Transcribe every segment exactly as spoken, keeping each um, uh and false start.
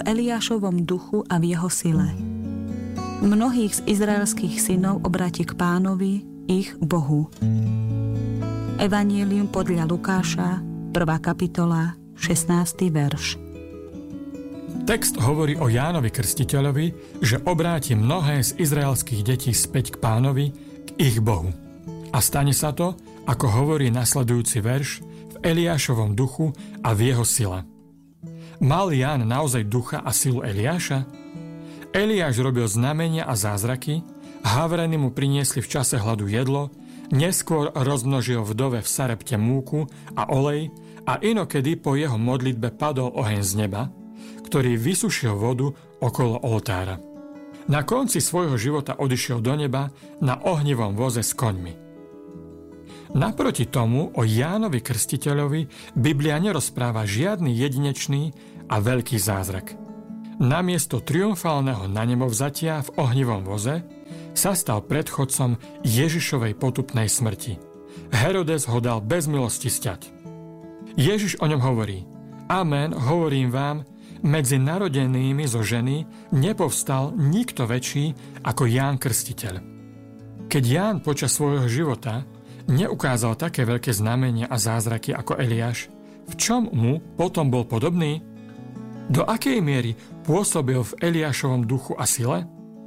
Eliášovom duchu a v jeho sile. Mnohých z izraelských synov obráti k Pánovi, ich Bohu. Evanjelium podľa Lukáša, prvá kapitola, šestnásty verš. Text hovorí o Jánovi Krstiteľovi, že obráti mnohé z izraelských detí späť k Pánovi, k ich Bohu. A stane sa to, ako hovorí nasledujúci verš, v Eliášovom duchu a v jeho sile. Mal Ján naozaj ducha a silu Eliáša? Eliáš robil znamenia a zázraky, Havrany mu priniesli v čase hladu jedlo, neskôr rozmnožil vdove v Sarepte múku a olej a inokedy po jeho modlitbe padol oheň z neba, ktorý vysušil vodu okolo oltára. Na konci svojho života odišiel do neba na ohnivom voze s koňmi. Naproti tomu o Jánovi Krstiteľovi Biblia nerozpráva žiadny jedinečný a veľký zázrak. Namiesto triumfálneho nanemovzatia v ohnivom voze sa stal predchodcom Ježišovej potupnej smrti. Herodes ho dal bez milosti sťať. Ježiš o ňom hovorí: Amen, hovorím vám, medzi narodenými zo ženy nepovstal nikto väčší ako Ján Krstiteľ. Keď Ján počas svojho života neukázal také veľké znamenia a zázraky ako Eliáš, v čom mu potom bol podobný? Do akej miery pôsobil v Eliášovom duchu a sile?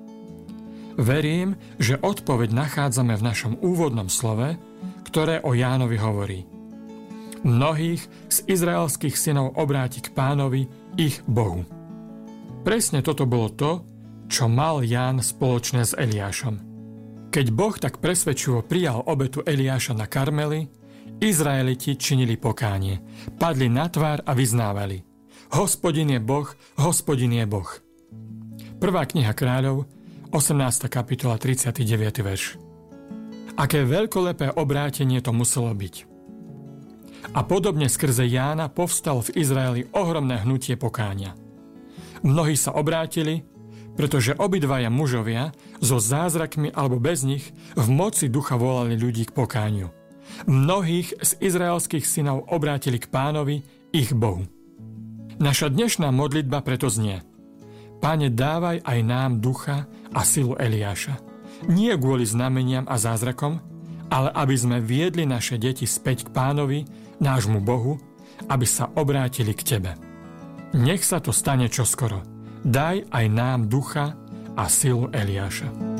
Verím, že odpoveď nachádzame v našom úvodnom slove, ktoré o Jánovi hovorí: Mnohých z izraelských synov obráti k Pánovi, ich Bohu. Presne toto bolo to, čo mal Ján spoločné s Eliášom. Keď Boh tak presvedčivo prijal obetu Eliáša na Karmeli, Izraeliti činili pokánie, padli na tvár a vyznávali: Hospodin je Boh, Hospodin je Boh. Prvá kniha kráľov, osemnásta kapitola, tridsiaty deviaty verš. Aké veľkolepé obrátenie to muselo byť. A podobne skrze Jána povstalo v Izraeli ohromné hnutie pokánia. Mnohí sa obrátili, pretože obidvaja mužovia so zázrakmi alebo bez nich v moci ducha volali ľudí k pokániu. Mnohých z izraelských synov obrátili k Pánovi, ich Bohu. Naša dnešná modlitba preto znie: Pane, dávaj aj nám ducha a silu Eliáša. Nie kvôli znameniam a zázrakom, ale aby sme viedli naše deti späť k Pánovi, nášmu Bohu, aby sa obrátili k Tebe. Nech sa to stane čoskoro. Daj aj nám ducha a silu Eliáša.